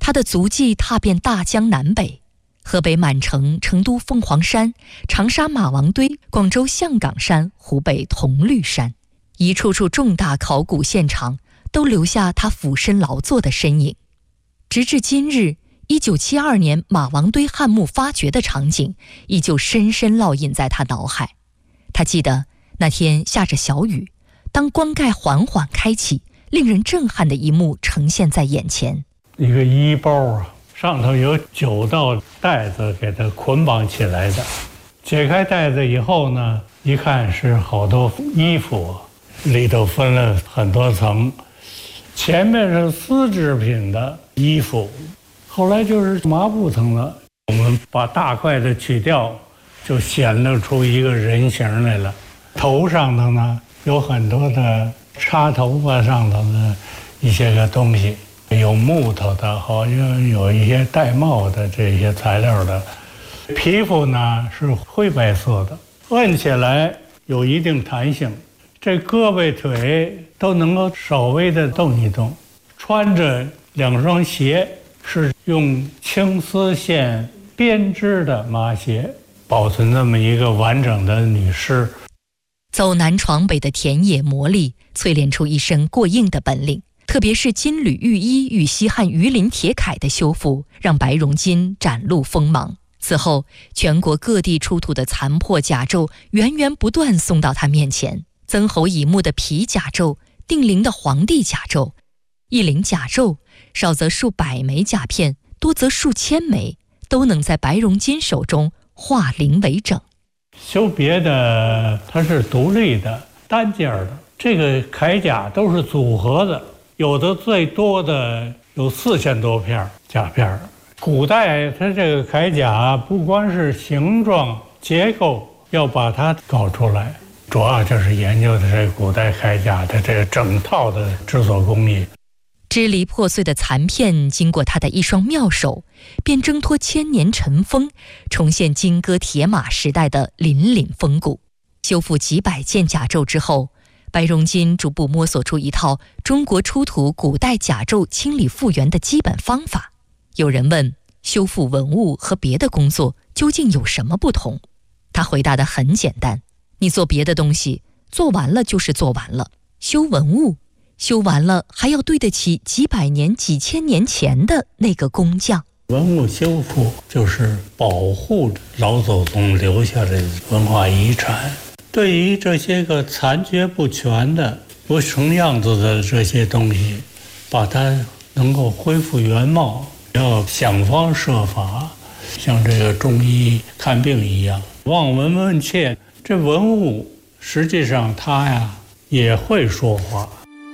他的足迹踏遍大江南北，河北满城、成都凤凰山、长沙马王堆、广州象岗山、湖北铜绿山，一处处重大考古现场都留下他俯身劳作的身影。直至今日，1972年马王堆汉墓发掘的场景依旧深深烙印在他脑海。他记得那天下着小雨，当棺盖缓缓开启，令人震撼的一幕呈现在眼前。 一个衣包啊，上头有9道带子给它捆绑起来的。解开带子以后呢，一看是好多衣服，里头分了很多层。前面是丝织品的衣服，后来就是麻布层了。我们把大块的取掉，就显露出一个人形来了。头上头呢有很多的插头发上头的一些个东西，有木头的，好像有一些带帽的这些材料的。皮肤呢是灰白色的，摁起来有一定弹性，这胳膊腿都能够稍微的动一动。穿着2双鞋，是用青丝线编织的麻鞋，保存这么一个完整的女尸。 走南闯北的田野磨砺，淬炼出一身过硬的本领。特别是金缕玉衣与西汉鱼鳞铁铠的修复，让白荣金展露锋芒。此后，全国各地出土的残破甲胄源源不断送到他面前。曾侯乙墓的皮甲胄，定陵的黄帝甲胄，一陵甲胄，少则数百枚甲片，多则数千枚，都能在白荣金手中化零为整。 修别的它是独立的单件的，这个铠甲都是组合的，有的最多的有4000多片甲片。古代它这个铠甲不光是形状结构要把它搞出来，主要就是研究的这个古代铠甲的这个整套的制作工艺。 支离破碎的残片经过他的一双妙手，便挣脱千年尘封，重现金戈铁马时代的凛凛风骨。修复几百件甲胄之后，白荣金逐步摸索出一套中国出土古代甲胄清理复原的基本方法。有人问，修复文物和别的工作究竟有什么不同？他回答得很简单，你做别的东西，做完了就是做完了，修文物，修完了还要对得起几百年几千年前的那个工匠。 文物修复就是保护老祖宗留下的文化遗产，对于这些个残缺不全的不成样子的这些东西，把它能够恢复原貌，要想方设法，像这个中医看病一样，望闻问切。这文物实际上它呀也会说话。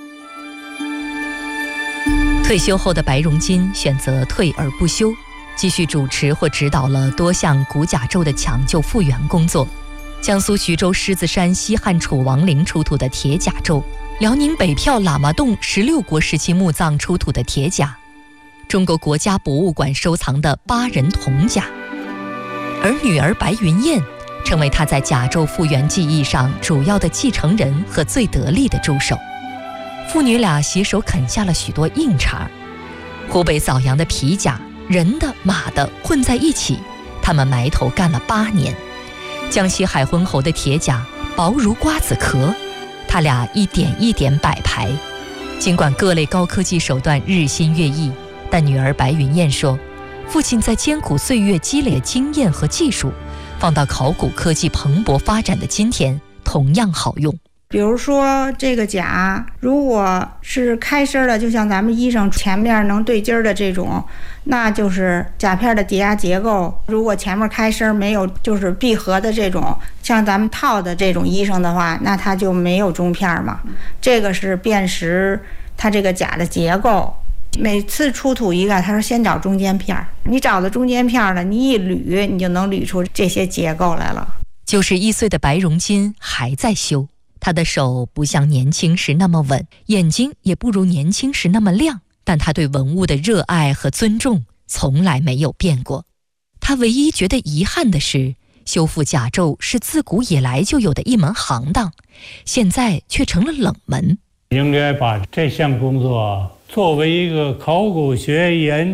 退休后的白荣金选择退而不休，继续主持或指导了多项古甲胄的抢救复原工作。江苏徐州狮子山西汉楚王陵出土的铁甲胄，辽宁北票喇嘛洞16国时期墓葬出土的铁甲，中国国家博物馆收藏的8人铜甲。而女儿白云燕成为他在甲胄复原技艺上主要的继承人和最得力的助手。父女俩携手啃下了许多硬茬。湖北枣阳的皮甲，人的马的混在一起，他们埋头干了8年。江西海昏侯的铁甲薄如瓜子壳，他俩一点一点摆排。尽管各类高科技手段日新月异，但女儿白云燕说，父亲在艰苦岁月积累的经验和技术，放到考古科技蓬勃发展的今天同样好用。 比如说这个甲如果是开身的，就像咱们衣裳前面能对襟的这种，那就是甲片的抵押结构。如果前面开身没有就是闭合的这种，像咱们套的这种衣裳的话，那它就没有中片嘛。这个是辨识它这个甲的结构。每次出土一个，他说先找中间片，你找到中间片了，你一捋你就能捋出这些结构来了。 91岁的白荣金还在修，他的手不像年轻时那么稳，眼睛也不如年轻时那么亮，但他对文物的热爱和尊重从来没有变过。他唯一觉得遗憾的是，修复甲胄是自古以来就有的一门行当，现在却成了冷门。 应该把这项工作作为一个考古学研